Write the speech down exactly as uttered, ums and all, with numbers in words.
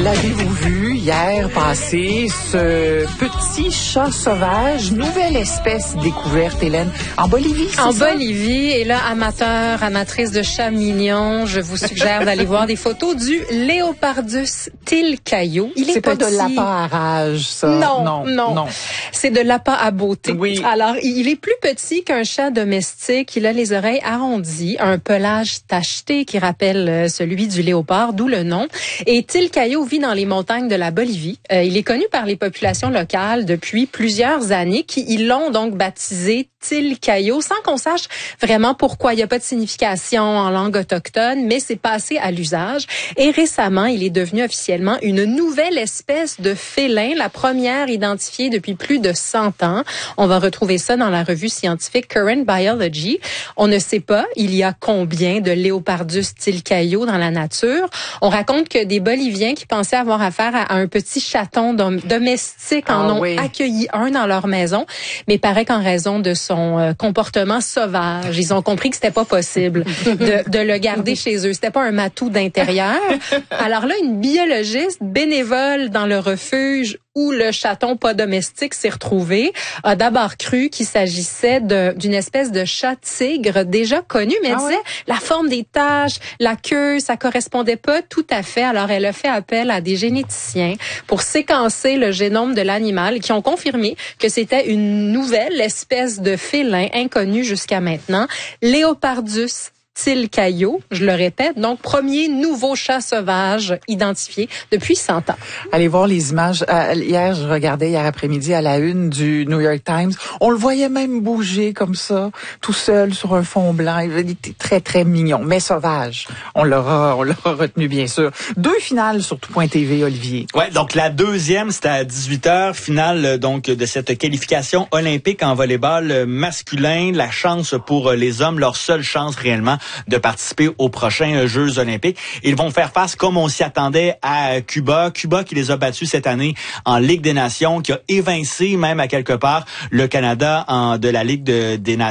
L'avez-vous vu hier passer ce petit chat sauvage, nouvelle espèce découverte, Hélène, en Bolivie, c'est En ça? Bolivie, et là, amateurs, amatrices de chats mignons, je vous suggère d'aller voir des photos du Leopardus tilcaio. Il est, C'est petit. pas de lapin à rage, ça? Non, non, non. non. C'est de lapin à beauté. Oui. Alors, il est plus petit qu'un chat domestique. Il a les oreilles arrondies, un pelage tacheté qui rappelle celui du léopard, d'où le nom. Et tilcaio vit dans les montagnes de la Bolivie. Euh, il est connu par les populations locales depuis plusieurs années qui ils l'ont donc baptisé tilcaio sans qu'on sache vraiment pourquoi. Il n'y a pas de signification en langue autochtone, mais c'est passé à l'usage. Et récemment, il est devenu officiellement une nouvelle espèce de félin, la première identifiée depuis plus de cent ans. On va retrouver ça dans la revue scientifique Current Biology. On ne sait pas il y a combien de Leopardus tilcaio dans la nature. On raconte que des Boliviens qui pensaient avoir affaire à un petit chaton dom- domestique en Ah ont oui. accueilli un dans leur maison, mais il paraît qu'en raison de son euh, comportement sauvage, ils ont compris que c'était pas possible de, de le garder chez eux. C'était pas un matou d'intérieur. Alors là, une biologiste bénévole dans le refuge où le chaton pas domestique s'est retrouvé, a d'abord cru qu'il s'agissait de, d'une espèce de chat tigre déjà connu, mais elle Ah disait ouais? la forme des taches, la queue, ça correspondait pas tout à fait. Alors elle a fait appel à des généticiens pour séquencer le génome de l'animal qui ont confirmé que c'était une nouvelle espèce de félin inconnue jusqu'à maintenant, Leopardus tilcaio, je le répète, donc premier nouveau chat sauvage identifié depuis cent ans. Allez voir les images. Euh, hier, je regardais hier après-midi à la une du New York Times. On le voyait même bouger comme ça, tout seul sur un fond blanc. Il était très, très mignon, mais sauvage. On l'aura, on l'aura retenu, bien sûr. Deux finales sur tout point T V, Olivier. Ouais, donc la deuxième, c'était à dix-huit heures, finale donc de cette qualification olympique en volleyball masculin. La chance pour les hommes, leur seule chance réellement de participer aux prochains Jeux olympiques. Ils vont faire face, comme on s'y attendait, à Cuba. Cuba qui les a battus cette année en Ligue des Nations, qui a évincé même à quelque part le Canada en, de la Ligue de, des Nations.